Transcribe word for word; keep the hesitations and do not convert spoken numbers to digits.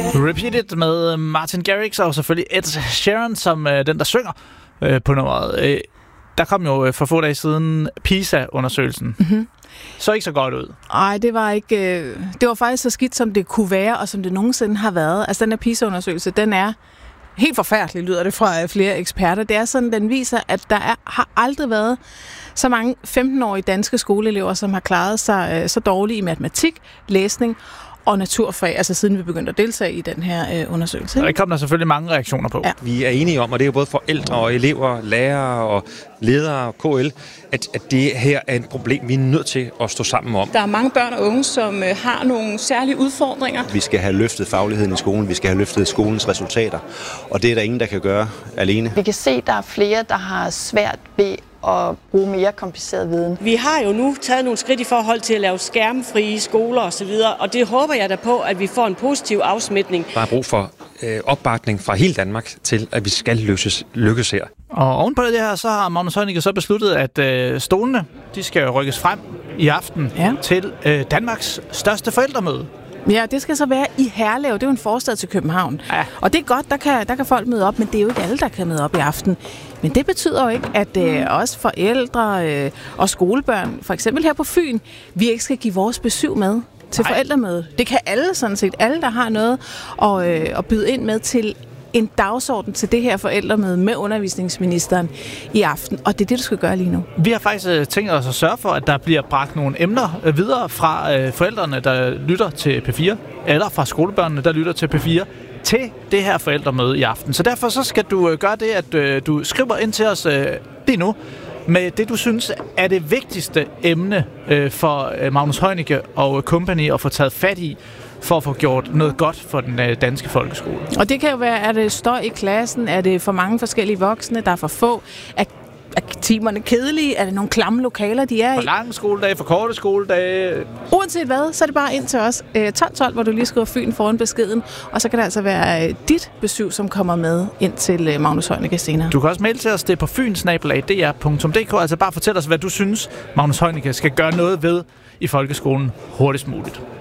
Repeat It med Martin Garrix og selvfølgelig Ed Sheeran som øh, den, der synger øh, på nummeret. Øh, der kom jo øh, for få dage siden PISA-undersøgelsen. Mm-hmm. Så ikke så godt ud. Nej, det var ikke. Øh, det var faktisk så skidt, som det kunne være, og som det nogensinde har været. Altså, den her PISA-undersøgelse, den er helt forfærdelig, lyder det fra flere eksperter. Det er sådan, den viser, at der er, har aldrig været så mange femten-årige danske skoleelever, som har klaret sig øh, så dårligt i matematik, læsning og naturfag, altså siden vi begyndte at deltage i den her øh, undersøgelse. Og der kom der selvfølgelig mange reaktioner på. Ja. Vi er enige om, og det er jo både forældre og elever, lærere og ledere, K L, at, at det her er et problem, vi er nødt til at stå sammen om. Der er mange børn og unge, som øh, har nogle særlige udfordringer. Vi skal have løftet fagligheden i skolen, vi skal have løftet skolens resultater, og det er der ingen, der kan gøre alene. Vi kan se, at der er flere, der har svært ved at bruge mere kompliceret viden. Vi har jo nu taget nogle skridt i forhold til at lave skærmfrie skoler osv., og det håber jeg da på, at vi får en positiv afsmitning. Der er brug for øh, opbakning fra hele Danmark til, at vi skal lykkes, lykkes her. Og ovenpå det her, så har Magnus Heunicke så besluttet, at øh, stolene de skal rykkes frem i aften ja. til øh, Danmarks største forældremøde. Ja, det skal så være i Herlev. Det er jo en forstad til København. Ja. Og det er godt, der kan, der kan folk møde op, men det er jo ikke alle, der kan møde op i aften. Men det betyder jo ikke, at øh, også forældre øh, og skolebørn, for eksempel her på Fyn, vi ikke skal give vores besøg med til Nej. forældremødet. Det kan alle sådan set. Alle, der har noget at, øh, at byde ind med til en dagsorden til det her forældremøde med undervisningsministeren i aften. Og det er det, du skal gøre lige nu. Vi har faktisk tænkt os at sørge for, at der bliver bragt nogle emner videre fra øh, forældrene, der lytter til P fire, eller fra skolebørnene, der lytter til P fire, til det her forældremøde i aften. Så derfor så skal du øh, gøre det, at øh, du skriver ind til os øh, lige nu, med det, du synes er det vigtigste emne øh, for øh, Magnus Heunicke og company at få taget fat i, for at få gjort noget godt for den øh, danske folkeskole. Og det kan jo være, er det støj i klassen, er det for mange forskellige voksne, der er for få, er, er timerne kedelige, er det nogle klamme lokaler, de er i? For lange skoledage, for korte skoledage. Uanset hvad, så er det bare ind til os øh, tolv tolv, hvor du lige skriver Fyn foran beskeden, og så kan det altså være øh, dit besøg, som kommer med ind til øh, Magnus Heunicke senere. Du kan også maile til os, det er på fyn snabel-a d r punktum d k, altså bare fortæl os, hvad du synes, Magnus Heunicke skal gøre noget ved i folkeskolen hurtigst muligt.